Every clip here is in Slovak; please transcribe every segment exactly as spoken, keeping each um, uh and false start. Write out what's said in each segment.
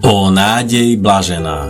Ó nádej blažená.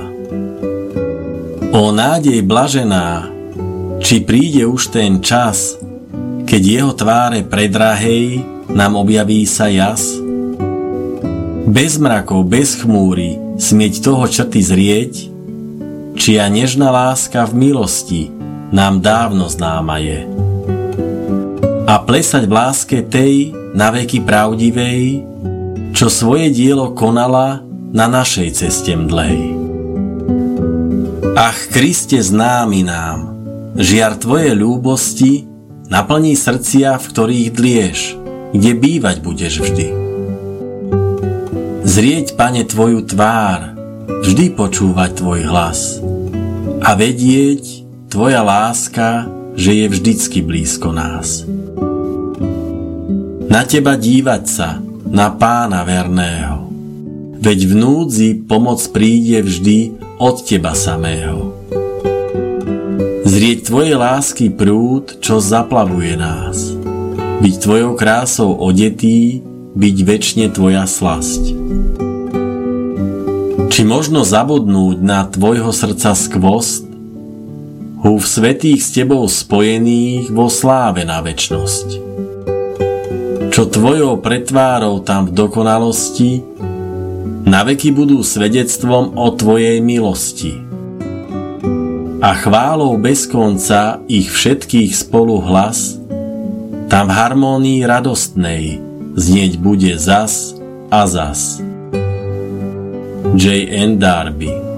Ó nádej blažená, či príde už ten čas, keď jeho tváre predrahej nám objaví sa jas? Bez mrakov, bez chmúry, smieť toho črty zrieť, čia nežná láska v milosti nám dávno známa je. A plesať v láske tej, na veky pravdivej, čo svoje dielo konala na našej ceste mdlej. Ach, Kriste známy nám, žiar tvoje ľúbosti naplní srdcia, v ktorých dlieš, kde bývať budeš vždy. Zrieť, Pane, tvoju tvár, vždy počúvať tvoj hlas a vedieť, tvoja láska, že je vždycky blízko nás. Na teba dívať sa, na Pána verného, veď v núdzi pomoc príde vždy od teba samého. Zrieť tvojej lásky prúd, čo zaplavuje nás, byť tvojou krásou odetý, byť večne tvoja slasť. Či možno zabudnúť na tvojho srdca skvost, hú v svätých s tebou spojených vo sláve na večnosť. Čo tvojou pretvárou tam v dokonalosti, naveky budú svedectvom o tvojej milosti. A chválou bez konca ich všetkých spolu hlas, tam v harmónii radostnej znieť bude zas a zas. J N Darby.